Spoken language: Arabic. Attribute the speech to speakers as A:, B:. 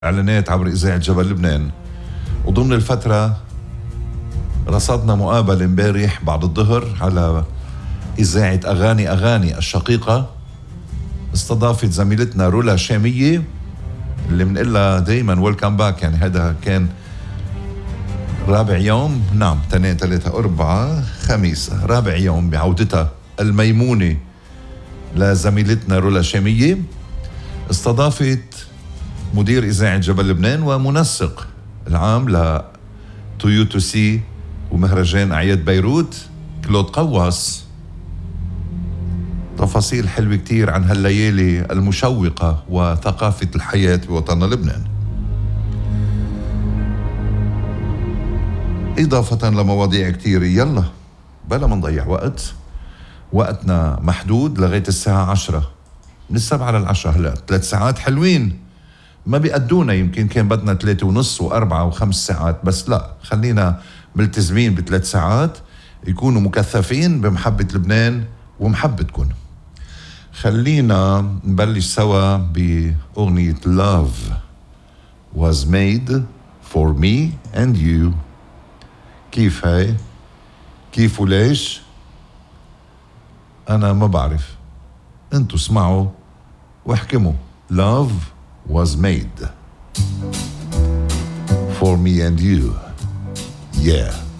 A: إعلانات عبر إذاعة جبل لبنان. وضمن الفترة رصدنا مقابلة امبارح بعد الظهر على إذاعة أغاني الشقيقة، استضافت زميلتنا رولا شامية اللي بنقلها دايما ويلكم باك. يعني هذا كان رابع يوم، نعم، 2 3 4 5 رابع يوم بعودتها الميمونة لزميلتنا رولا شامية. استضافت مدير إذاعة جبل لبنان ومنسق العام لتويوتو سي ومهرجان أعياد بيروت كلود قواس. تفاصيل حلوة كتير عن هالليالي المشوقة وثقافة الحياة بوطننا لبنان، إضافة لمواضيع كتير. يلا بلا ما نضيع وقتنا محدود لغاية الساعة 10، من 7 ل10. هلا 3 ساعات حلوين ما بيقدونا، يمكن كان بدنا 3.5 و4 و5 ساعات، بس لا، خلينا ملتزمين ب3 ساعات يكونوا مكثفين بمحبة لبنان ومحبتكم. خلينا نبلش سوا بأغنية Love was made for me and you. كيف هاي؟ كيف وليش؟ أنا ما بعرف، أنتوا اسمعوا واحكموا. Love was made for me and you. Yeah.